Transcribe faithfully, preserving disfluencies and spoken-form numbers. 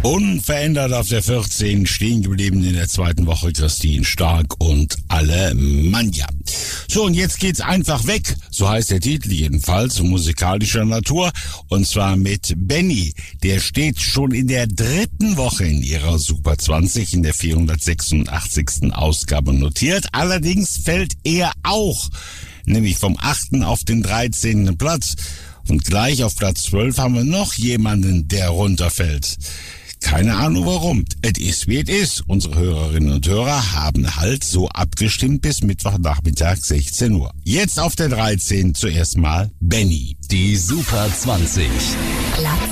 Unverändert auf der vierzehn, stehen geblieben in der zweiten Woche Christine Stark und Alemannia. So, und jetzt geht's einfach weg, so heißt der Titel jedenfalls, musikalischer Natur, und zwar mit Benny. Der steht schon in der dritten Woche in ihrer Super zwanzig, in der vierhundertsechsundachtzigsten Ausgabe notiert. Allerdings fällt er auch, nämlich vom achten auf den dreizehnten Platz. Und gleich auf Platz zwölf haben wir noch jemanden, der runterfällt. Keine Ahnung warum. Es ist, wie es ist. Unsere Hörerinnen und Hörer haben halt so abgestimmt bis Mittwochnachmittag sechzehn Uhr. Jetzt auf der dreizehn zuerst mal Benny. Die Super zwanzig. Platz